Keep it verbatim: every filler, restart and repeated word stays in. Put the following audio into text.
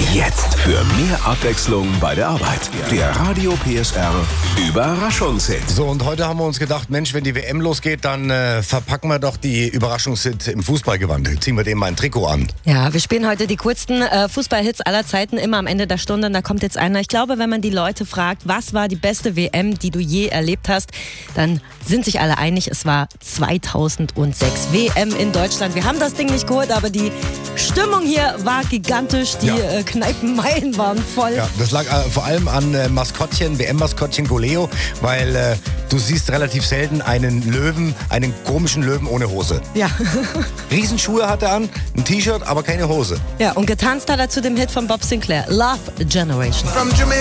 Jetzt für mehr Abwechslung bei der Arbeit. Der Radio P S R Überraschungshit. So, und heute haben wir uns gedacht, Mensch, wenn die W M losgeht, dann äh, verpacken wir doch die Überraschungshit im Fußballgewand. Ziehen wir dem mal ein Trikot an. Ja, wir spielen heute die coolsten äh, Fußballhits aller Zeiten, immer am Ende der Stunde. Und da kommt jetzt einer. Ich glaube, wenn man die Leute fragt, was war die beste W M, die du je erlebt hast, dann sind sich alle einig, es war zweitausendsechs. W M in Deutschland. Wir haben das Ding nicht geholt, aber die Stimmung hier war gigantisch. Die Ja. äh, Kneipenmeilen waren voll. Ja, das lag äh, vor allem an äh, Maskottchen, W M-Maskottchen Goleo, weil äh, du siehst relativ selten einen Löwen, einen komischen Löwen ohne Hose. Ja. Riesenschuhe hat er an, ein T-Shirt, aber keine Hose. Ja, und getanzt hat er zu dem Hit von Bob Sinclair, Love Generation.